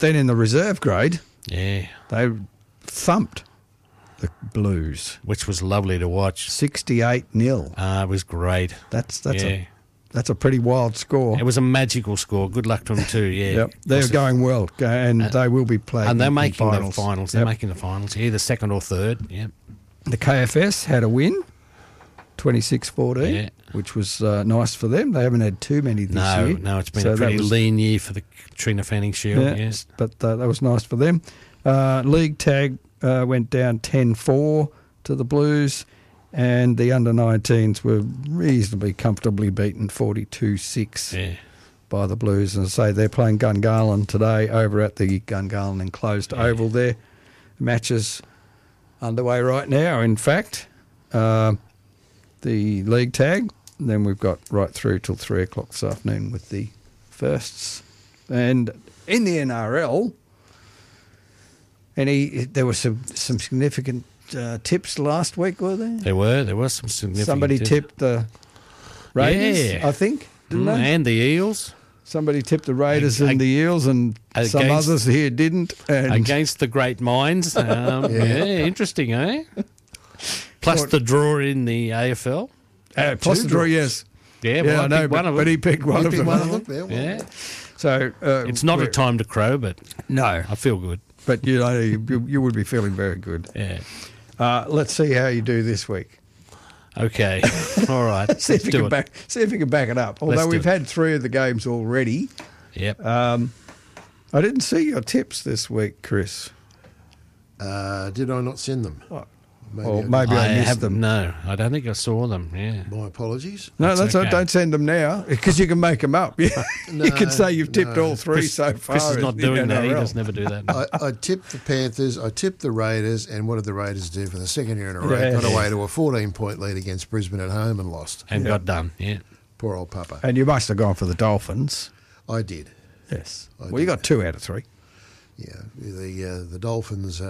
Then in the reserve grade, Yeah. they thumped the Blues. Which was lovely to watch. 68-0. It was great. That's Yeah. that's a pretty wild score. It was a magical score. Good luck to them too. Yeah. Yep. They're going well, and they will be playing. And they're in making the finals. finals. Yep. They're making the finals. Either second or third. Yeah. The KFS had a win, 26-14, Yeah. which was nice for them. They haven't had too many this year. No, it's been So a pretty that was- lean year for the Trina Fanning Shield. Yeah, Yes. but that was nice for them. League tag went down 10-4 to the Blues, and the under-19s were reasonably comfortably beaten 42-6 Yeah. by the Blues. And I say they're playing Gungahlin today over at the Gungahlin enclosed oval there. Matches underway right now, in fact. The league tag, then we've got right through till 3 o'clock this afternoon with the firsts. And in the NRL, there were some significant tips last week, were there? There was some significant. Somebody tipped the Raiders, Yeah. I think, didn't they? And the Eels Somebody tipped the Raiders and the Eels, and some against- others here didn't. And against the great minds. Yeah, interesting, eh? Plus the draw in the AFL. plus the draw, yes. Yeah, Yeah, well, I know, one of but he them. picked one of them. Yeah. So It's not a time to crow, but No, I feel good. but you would be feeling very good. Yeah. Let's see how you do this week. Okay. All right. See if Let's do you it. can see if you can back it up. Although Let's do we've it. had 3 of the games already. Yep. I didn't see your tips this week, Chris. Did I not send them? Maybe I missed them. No, I don't think I saw them. Yeah. My apologies. No, That's that's okay. right. Don't send them now because you can make them up. Yeah. No, you can say you've tipped no. all 3 so far. Chris is not in the doing that. He NRL. does never do that. I tipped the Panthers, I tipped the Raiders, and what did the Raiders do for the second year in a row? Yeah. Got away to a 14-point lead against Brisbane at home and lost. And got done. Yeah. Poor old Papa. And you must have gone for the Dolphins. I did. Yes. I Well, you did. got 2 out of 3. Yeah, the Dolphins.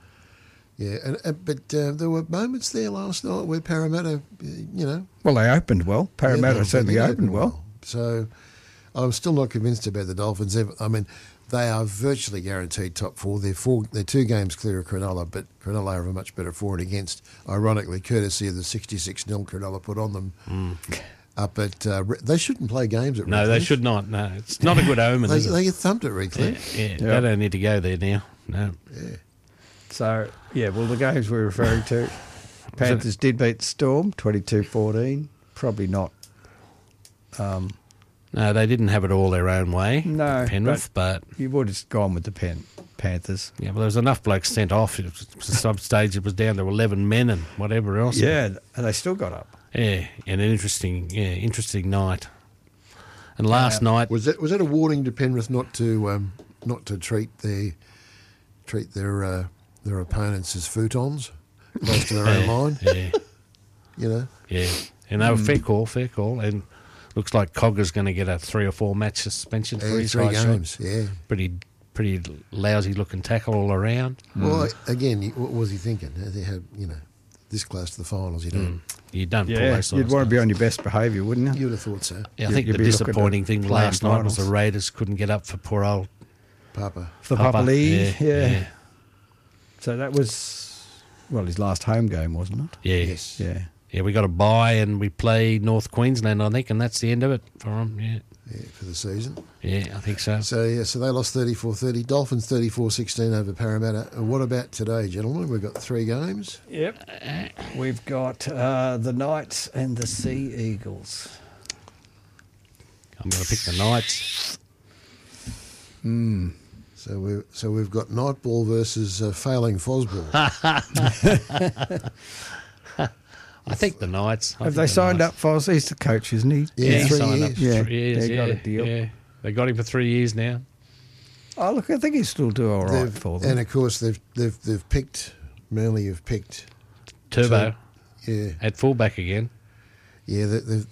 But there were moments there last night where Parramatta, Well, they opened well. Parramatta they certainly did opened open well. So I'm still not convinced about the Dolphins. I mean, they are virtually guaranteed top 4. They're 2 games clear of Cronulla, but Cronulla have a much better for and against, ironically, courtesy of the 66-0 Cronulla put on them. Up at they shouldn't play games at No, they Redcliffe. should not. No, it's not a good omen, is They it? get thumped at Redcliffe. Yeah. They don't need to go there now. No. So, the games we're referring to, Panthers did beat Storm 22-14. Probably not. No, they didn't have it all their own way. No, Penrith, but You would have gone with the Panthers. yeah, well, there was enough blokes sent off. At some stage, it was down to 11 men and whatever else. Yeah, and they still got up. Yeah, and an interesting night. And last night, Was that a warning to Penrith not to treat their opponents as futons close to their own line? yeah, Yeah. and they were fair call, and looks like Cogger's going to get a 3 or 4 match suspension for his 3 high shot. games. Yeah. Pretty lousy looking tackle all around. Well, again, what was he thinking? They had this close to the finals. You don't. You don't pull Yeah, those sort you'd of want to stuff. be on your best behaviour, wouldn't you? You would have thought so. Yeah, I think you'd the be looking disappointing to thing play in last night was the finals. Raiders couldn't get up for poor old Papa. For Papa Lee, Yeah. So that was, his last home game, wasn't it? Yeah. Yes. Yeah. Yeah, we got a bye and we play North Queensland, I think, and that's the end of it for them. Yeah, Yeah, for the season. yeah, I think so. So they lost 34-30. Dolphins 34-16 over Parramatta. And what about today, gentlemen? We've got 3 games. Yep. We've got the Knights and the Sea Eagles. I'm going to pick the Knights. So we've got Nightball versus failing Fosball. I think the Knights. Have they signed up for us? He's the coach, isn't he? Yeah, he 3 signed up years. for Yeah, 3 years. they got a deal. Yeah, they got him for 3 years now. Oh, look, I think he'll still do all right for them. And of course they've picked Manly. Have picked Turbo yeah at fullback again. yeah they've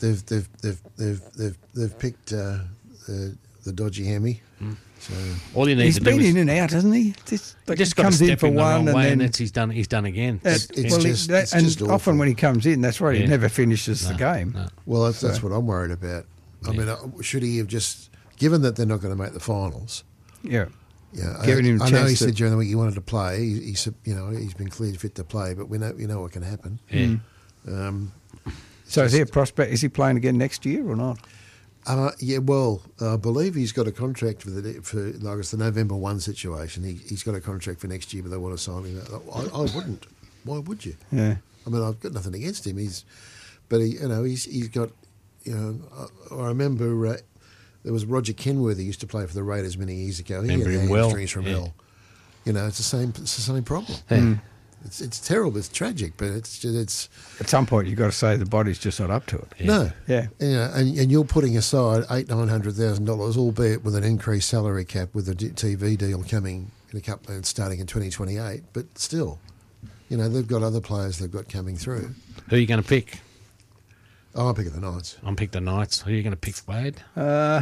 picked the dodgy Hemi. So All you need He's to been do is in and out, hasn't he? he just got to comes in step for in the wrong one way, and then he's done again. It's and just often awful. when he comes in, that's right. He Yeah. never finishes the game. No. well that's what I'm worried about. I mean, should he have just given that they're not going to make the finals? Yeah. Yeah, Giving him a I know chance he to- said during the week he wanted to play. He said, he's been cleared fit to play, but we know what can happen. Yeah. So is he a prospect? Is he playing again next year or not? Yeah, well, I believe he's got a contract for like it's the November 1 situation. He's got a contract for next year, but they want to sign him. I wouldn't. Why would you? Yeah. I mean, I've got nothing against him. He's got. I remember there was Roger Kenworthy used to play for the Raiders many years ago. He Remember had him well. hamstrings from hell. It's the same problem. Yeah. It's terrible. It's tragic, but it's At some point, you've got to say the body's just not up to it. no. Yeah. And you're putting aside $800,000-900,000, albeit with an increased salary cap with the TV deal coming in a couple and starting in 2028. But still, they've got other players they've got coming through. Who are you going to pick? I'm picking the Knights. I'm picking the Knights. Who are you going to pick, Wade? Yeah,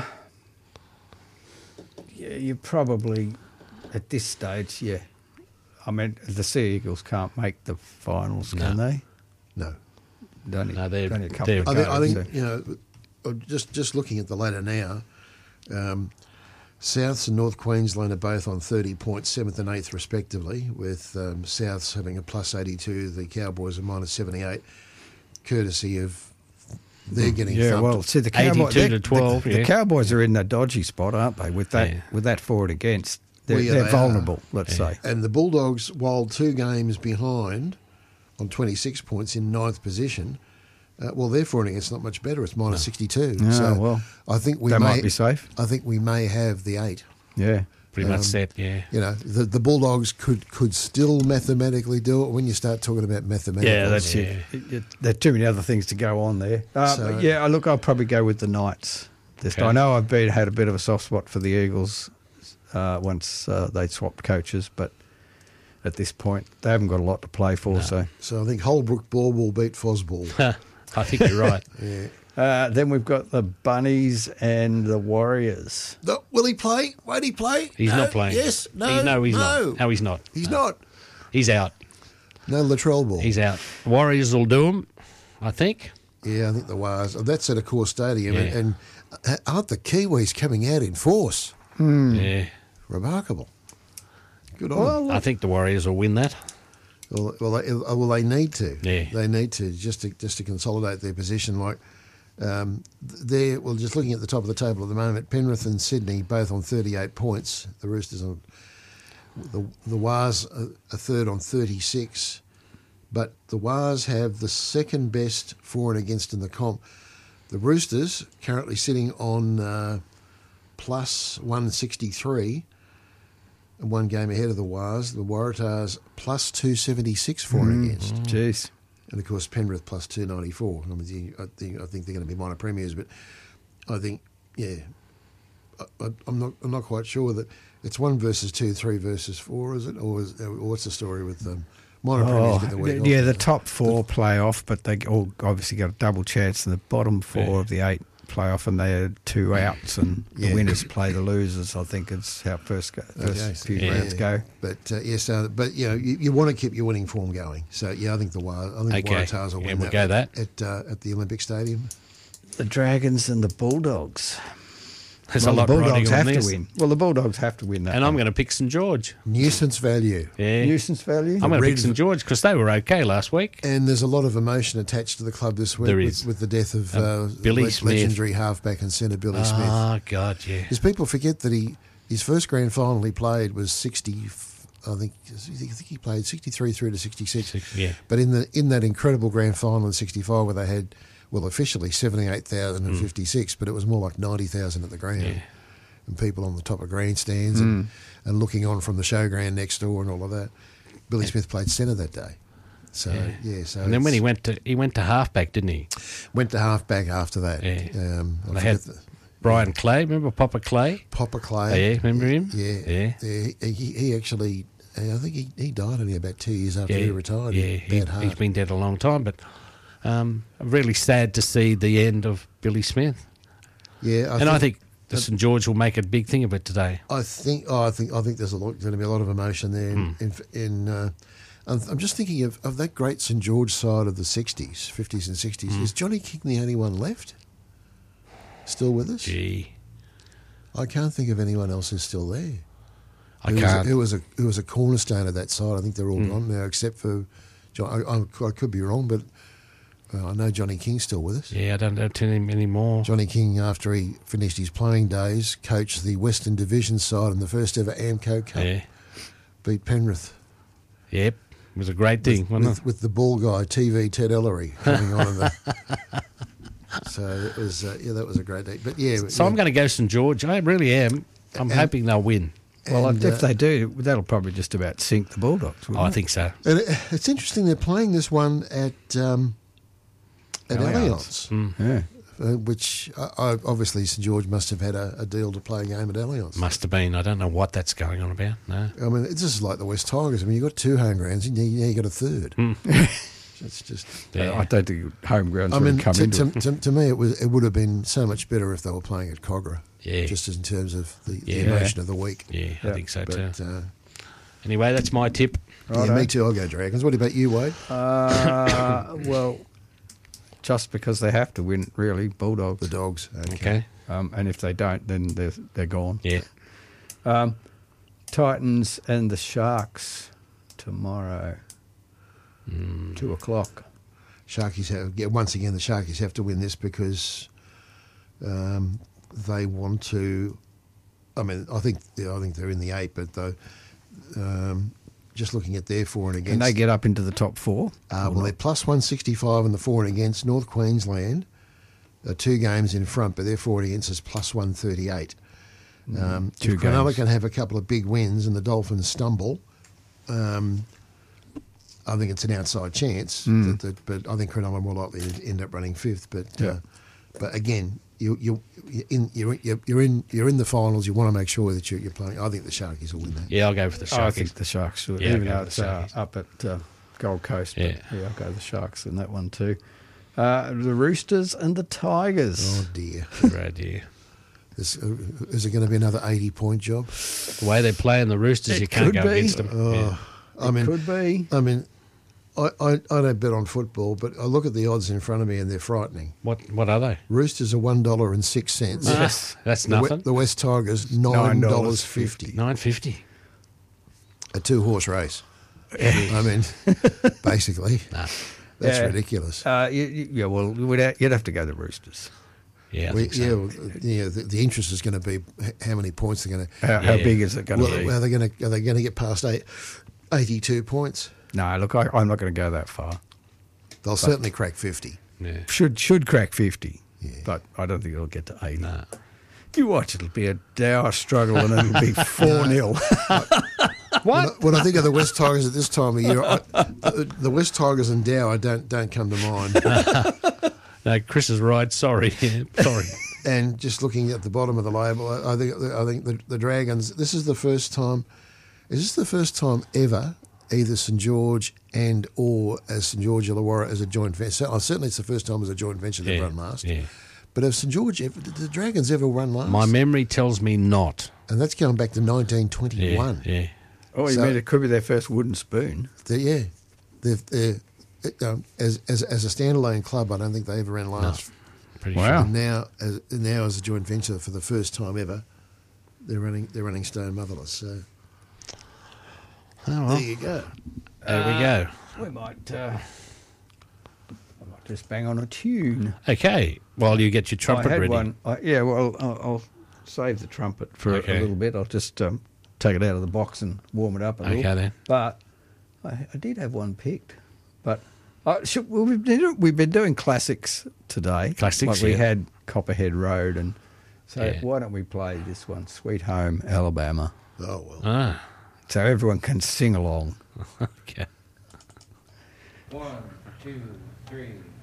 you probably, at this stage, yeah. I mean, the Sea Eagles can't make the finals, can they? No. Only a couple they're- of I goals, think so. just looking at the ladder now, Souths and North Queensland are both on 30 points, 7th and 8th respectively, with Souths having a plus 82, the Cowboys a minus 78, courtesy of they're getting Yeah, thumped. well, see, the 82 Cowboys, to 12, the yeah. Cowboys are in a dodgy spot, aren't they? With that, Yeah. with that forward against, they're, Well, yeah, they're they vulnerable. Let's say. And the Bulldogs, while 2 games behind on 26 points in 9th position, their forward against not much better. It's minus 62. No, so well, I think they might be safe. I think we may have the 8. Yeah. Pretty much set, yeah. The Bulldogs could still mathematically do it when you start talking about mathematics. Yeah, that's Yeah. it. There are too many other things to go on there. So- But yeah, look, I'll probably go with the Knights. Okay. I know I've had a bit of a soft spot for the Eagles once they swapped coaches, but at this point, they haven't got a lot to play for. So So I think Holbrook Ball will beat Fosball. I think you're right. Yeah. then we've got the Bunnies and the Warriors. No, will he play? Won't he play? He's No? not playing. Yes. No. He's no. not. No, he's not. He's not. He's out. No Latrell Ball. He's out. Warriors will do him, I think. Yeah, I think the Wars. That's at a core stadium, Yeah. and aren't the Kiwis coming out in force? Yeah. Remarkable. Good on them. I think the Warriors will win that. Well, they need to. Yeah. They need to just to consolidate their position. Like they're just looking at the top of the table at the moment. Penrith and Sydney both on 38 points. The Roosters on the Wars are third on 36, but the Wars have the second best for and against in the comp. The Roosters currently sitting on plus 163. And 1 game ahead of the Wars. The Waratahs plus 276 for and against. Jeez. And of course Penrith plus 294. I think they're going to be minor premiers, but I think I'm not quite sure that it's 1 versus 2, 3 versus 4, is it, or what's the story with minor premiers get the week off? Yeah, the top 4 play off, but they all obviously got a double chance, and the bottom 4 of the 8 play off, and they had 2 outs, and the winners play the losers. I think it's how first few rounds go. But you want to keep your winning form going. So I think the Waratahs will win we'll go that. at the Olympic Stadium. The Dragons and the Bulldogs. There's Well, a lot the Bulldogs riding on have this. to win. Well, the Bulldogs have to win that. And I'm one. going to pick St George. Nuisance value. Yeah. Nuisance value. I'm going to pick Reds- St George because they were okay last week. And there's a lot of emotion attached to the club this week There is. with the death of Billy Smith. legendary halfback and centre Billy Smith. Oh, God, yeah. Because people forget that his first grand final he played was 60. I think he played 63 through to 66. Yeah. But in that incredible grand final in 65 where they had officially 78,056, but it was more like 90,000 at the ground. Yeah. And people on the top of grandstands and looking on from the showground next door and all of that. Billy Smith played centre that day. So so And then when he went to halfback, didn't he? went to halfback after that. Yeah. I They had forget Brian Clay, remember Popper Clay? Popper Oh, Clay. yeah, remember him? Yeah. He actually, I think he died only about 2 years after he retired. Yeah, Bad heart. he's been dead a long time, but really sad to see the end of Billy Smith. Yeah, I think the St George will make a big thing of it today. I think there's going to be a lot of emotion there. I'm just thinking of that great St George side of the 60s, 50s and 60s. Is Johnny King the only one left? Still with us? Gee. I can't think of anyone else who's still there. Who was a cornerstone of that side. I think they're all gone now, except for John. I could be wrong, but I know Johnny King's still with us. Yeah, I don't know him anymore. Johnny King, after he finished his playing days, coached the Western Division side in the first ever AMCO Cup. Yeah. Beat Penrith. Yep. It was a great thing, wasn't it? With the ball guy, TV Ted Ellery, coming on in the... So it was, that was a great day. But yeah, So I'm going to go St George. I really am. I'm hoping they'll win. Well, if they do, that'll probably just about sink the Bulldogs. I think so. And it's interesting they're playing this one at Allianz, Yeah. which obviously St George must have had a deal to play a game at Allianz. Must have been. I don't know what that's going on about. No. I mean, it's just like the West Tigers. I mean, you've got 2 home grounds, and now you got a third. It's just. Yeah. I don't think home grounds I would mean, come into it. to me, it would have been so much better if they were playing at Cogra. Yeah. Just in terms of the Yeah. emotion of the week. Yeah, I think so But too. Anyway, that's my tip. yeah, me too. I'll go Dragons. What about you, Wade? Well, just because they have to win, really, Bulldogs. The Dogs. Okay. And if they don't, then they're gone. Yeah. Titans and the Sharks tomorrow, 2:00. Sharkies once again. The Sharkies have to win this because they want to. I mean, I think they're in the 8, but though, just looking at their for and against, Can they get up into the top 4? well, they're plus 165 in the for and against. North Queensland are 2 games in front, but their for and against is plus 138. 2 if Cronulla games. can have a couple of big wins and the Dolphins stumble, I think it's an outside chance. But I think Cronulla are more likely to end up running 5th. But again, you're in the finals. You want to make sure that you're playing. I think the Sharkies will win that. Yeah, I'll go for the Sharkies. I think the Sharks should, Yeah, even I'll though go it's with the Sharkies. up at Gold Coast. Yeah. But I'll go the Sharks in that one too. The Roosters and the Tigers. Oh dear, Good idea. is it going to be another 80-point job? The way they're playing the Roosters, It you can't could go be. against them. Yeah. Could be. I mean, I don't bet on football, but I look at the odds in front of me and they're frightening. What are they? Roosters are $1.06. Yes. That's The nothing. The West Tigers $9.50. $9.50. A 2-horse race. I mean, basically, Nah. that's Yeah. ridiculous. Well, you'd have to go the Roosters. Yeah, I think so. The interest is going to be how many points they're going to. How Yeah. big is it going to be? Are they going to get past 82 points? No, look, I'm not going to go that far. They'll certainly crack 50. Yeah. Should crack 50, Yeah. but I don't think it'll get to 80. Nah. You watch, it'll be a dour struggle and it'll be 4-0. When I think of the West Tigers at this time of year, the West Tigers and Dow don't come to mind. No, Chris is right. Sorry. Yeah, sorry. And just looking at the bottom of the label, I think the Dragons. This is the first time. Is this the first time ever either St George and or as St George Illawarra as a joint venture? Certainly, it's the first time as a joint venture they've run last. Yeah. But have St George did the Dragons ever run last? My memory tells me not. And that's going back to Yeah. 1921. Yeah. Oh, you So- mean it could be their first wooden spoon? They're as a standalone club, I don't think they ever ran last. Pretty Wow. sure. And now as a joint venture for the first time ever, they're running Stone Motherless. So Oh, well. there you go. There we go. We might. I might just bang on a tune. Okay. While you get your trumpet I had ready. one. I'll save the trumpet for Okay. a little bit. I'll just take it out of the box and warm it up a little. Okay, then. But I did have one picked. But we've been doing classics today. Classics, Like we yeah. had Copperhead Road, and so Yeah. why don't we play this one, Sweet Home Alabama, Oh well. Ah. so everyone can sing along. Okay. 1, 2, 3.